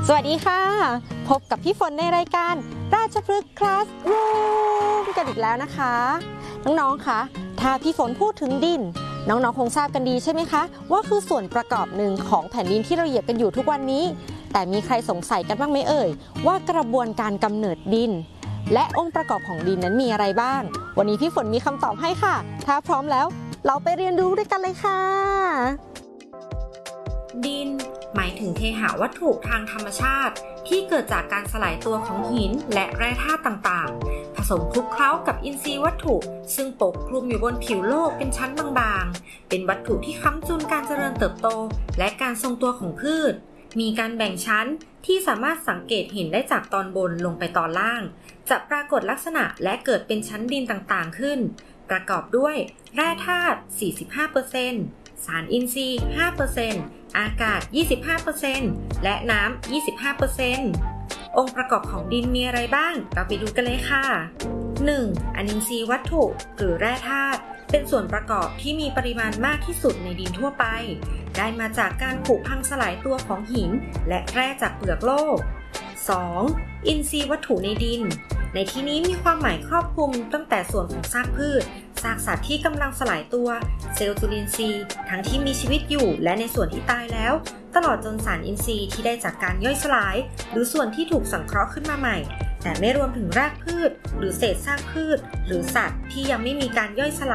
สวัสดีค่ะพบกับพี่ฝนในรายการราชพฤกษ์คลาสรูมกันอีกแล้วนะคะน้องๆคะถ้าพี่ฝนพูดถึงดินน้องๆคงทราบกันดีใช่ไหมคะว่าคือส่วนประกอบหนึ่งของแผ่นดินที่เราเหยียบกันอยู่ทุกวันนี้แต่มีใครสงสัยกันบ้างไหมเอ่ยว่ากระบวนการกำเนิดดินและองค์ประกอบของดินนั้นมีอะไรบ้างวันนี้พี่ฝนมีคำตอบให้ค่ะถ้าพร้อมแล้วเราไปเรียนรู้ด้วยกันเลยค่ะดินหมายถึงเทหะวัตถุทางธรรมชาติที่เกิดจากการสลายตัวของหินและแร่ธาตุต่างๆผสมคลุกเคล้ากับอินทรีย์วัตถุซึ่งปกคลุมอยู่บนผิวโลกเป็นชั้นบางๆเป็นวัตถุที่ค้ำจุนการเจริญเติบโตและการทรงตัวของพืชมีการแบ่งชั้นที่สามารถสังเกตเห็นได้จากตอนบนลงไปตอนล่างจะปรากฏลักษณะและเกิดเป็นชั้นดินต่างๆขึ้นประกอบด้วยแร่ธาตุ 45%สารอินทรีย์ 5%อากาศ 25% และน้ำ 25% องค์ประกอบของดินมีอะไรบ้างเราไปดูกันเลยค่ะ 1. อนินทรีย์วัตถุหรือแร่ธาตุเป็นส่วนประกอบที่มีปริมาณมากที่สุดในดินทั่วไปได้มาจากการผุพังสลายตัวของหินและแร่จากเปลือกโลก 2. อินทรีย์วัตถุในดินในที่นี้มีความหมายครอบคลุมตั้งแต่ส่วนของซากพืชซากสัตว์ที่กำลังสลายตัวเซลล์จุลินทรีย์ทั้งที่มีชีวิตอยู่และในส่วนที่ตายแล้วตลอดจนสารอินทรีย์ที่ได้จากการย่อยสลายหรือส่วนที่ถูกสังเคราะห์ขึ้นมาใหม่แต่ไม่รวมถึงรากพืชหรือเศษซากพืชหรือสัตว์ที่ยังไม่มีการย่อยสลาย